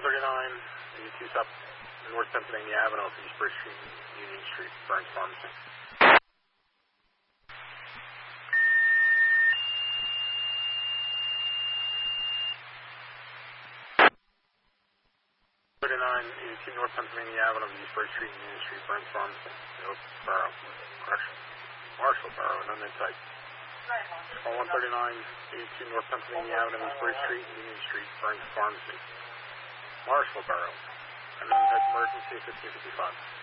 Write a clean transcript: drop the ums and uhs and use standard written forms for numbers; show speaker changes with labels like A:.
A: 139, 82 South North Pennsylvania Avenue, East Bridge Street, Union Street, Burns Pharmacy. 82 North Pennsylvania Avenue, East Bridge Street, Union Street, Burns Pharmacy, Borough, correction, Marshallboro, and then inside. Call 139, 82 North Pennsylvania Avenue, East Bridge Street, Union Street, Burns Pharmacy, Marshallboro, and then head emergency 1555.